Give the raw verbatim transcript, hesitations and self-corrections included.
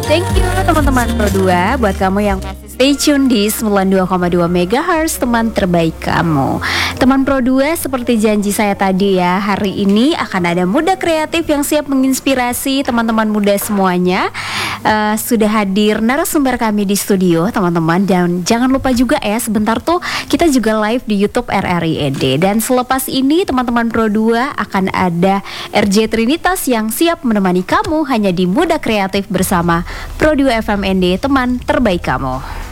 Thank you teman-teman Pro dua buat kamu yang masih stay tune di sembilan puluh dua koma dua megahertz, teman terbaik kamu. Teman Pro dua, seperti janji saya tadi ya, hari ini akan ada Muda Kreatif yang siap menginspirasi teman-teman muda semuanya. Uh, sudah hadir narasumber kami di studio teman-teman, dan jangan lupa juga ya, sebentar tuh kita juga live di YouTube R R I E D, dan selepas ini teman-teman Pro dua akan ada R J Trinitas yang siap menemani kamu hanya di Muda Kreatif bersama Pro dua F M N D, teman terbaik kamu.